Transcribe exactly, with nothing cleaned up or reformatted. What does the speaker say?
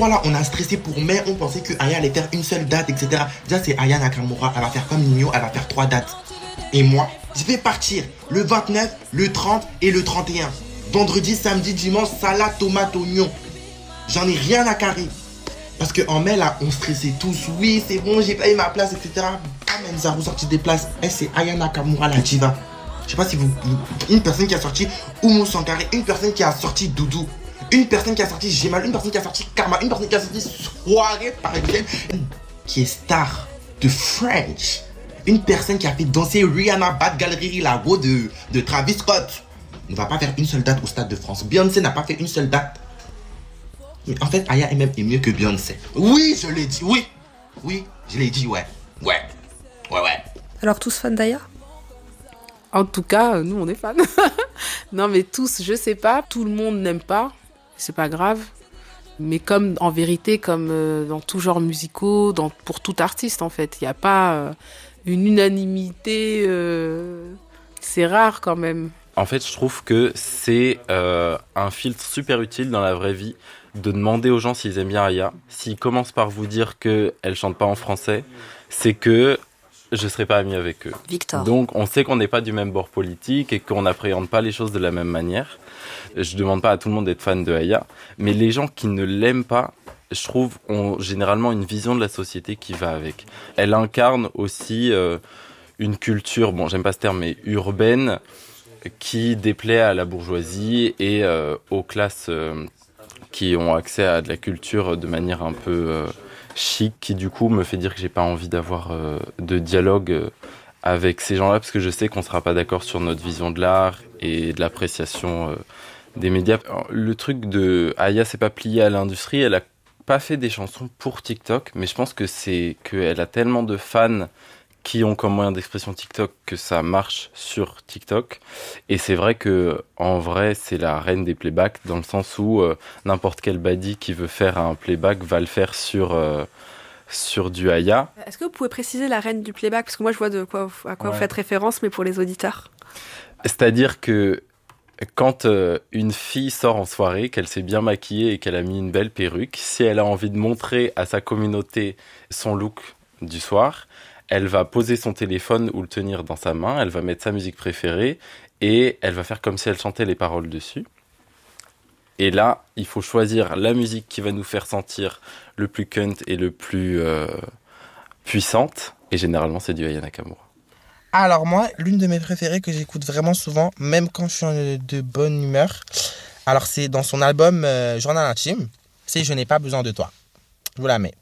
fois là, on a stressé pour mai, on pensait que Aya allait faire une seule date, et cetera. Déjà, c'est Aya Nakamura, elle va faire comme Nino, elle va faire trois dates. Et moi, je vais partir le vingt-neuf, le trente et le trente et un. Vendredi, samedi, dimanche, salade, tomate, oignon. J'en ai rien à carrer. Parce qu'en mai, là, on stressait tous. Oui, c'est bon, j'ai payé ma place, et cetera. Ah, même ça, vous sortez des places. Eh, c'est Aya Nakamura, la diva. Je sais pas si vous, vous... Une personne qui a sorti Oumo Sankare, une personne qui a sorti Doudou, une personne qui a sorti Gemal, une personne qui a sorti Karma, une personne qui a sorti Soirée parisienne, qui est star de French. Une personne qui a fait danser Rihanna, Bad Gallery, la go de, de Travis Scott. On ne va pas faire une seule date au Stade de France. Beyoncé n'a pas fait une seule date. Mais en fait, Aya est même mieux que Beyoncé. Oui, je l'ai dit, oui. Oui, je l'ai dit, ouais. Ouais. Ouais, ouais. Alors tous fans d'Aya ? En tout cas, nous, on est fans. Non, mais tous, je sais pas. Tout le monde n'aime pas. C'est pas grave. Mais comme, en vérité, comme euh, dans tout genre musicaux, dans, pour tout artiste, en fait. Il n'y a pas euh, une unanimité. Euh, c'est rare, quand même. En fait, je trouve que c'est euh, un filtre super utile dans la vraie vie de demander aux gens s'ils aiment bien Aya. S'ils commencent par vous dire qu'elle chante pas en français, c'est que je serai pas ami avec eux. Victor. Donc, on sait qu'on n'est pas du même bord politique et qu'on n'appréhende pas les choses de la même manière. Je demande pas à tout le monde d'être fan de Aya, mais les gens qui ne l'aiment pas, je trouve, ont généralement une vision de la société qui va avec. Elle incarne aussi euh, une culture, bon, j'aime pas ce terme, mais urbaine, qui déplaît à la bourgeoisie et euh, aux classes euh, qui ont accès à de la culture de manière un peu euh, chic, qui du coup me fait dire que j'ai pas envie d'avoir euh, de dialogue euh, avec ces gens-là, parce que je sais qu'on sera pas d'accord sur notre vision de l'art et de l'appréciation euh, des médias. Le truc de Aya, c'est pas plié à l'industrie, elle a pas fait des chansons pour TikTok, mais je pense que c'est qu'elle a tellement de fans qui ont comme moyen d'expression TikTok que ça marche sur TikTok. Et c'est vrai que en vrai, c'est la reine des playbacks, dans le sens où euh, n'importe quel baddie qui veut faire un playback va le faire sur, euh, sur du Aya. Est-ce que vous pouvez préciser la reine du playback ? Parce que moi, je vois de quoi, à quoi ouais. vous faites référence, mais pour les auditeurs. C'est-à-dire que quand euh, une fille sort en soirée, qu'elle s'est bien maquillée et qu'elle a mis une belle perruque, si elle a envie de montrer à sa communauté son look du soir, elle va poser son téléphone ou le tenir dans sa main, elle va mettre sa musique préférée et elle va faire comme si elle chantait les paroles dessus. Et là, il faut choisir la musique qui va nous faire sentir le plus cunt et le plus euh, puissante. Et généralement, c'est du Aya Nakamura. Alors moi, l'une de mes préférées que j'écoute vraiment souvent, même quand je suis de bonne humeur, alors c'est dans son album euh, Journal intime, c'est « Je n'ai pas besoin de toi ». Je vous la mets.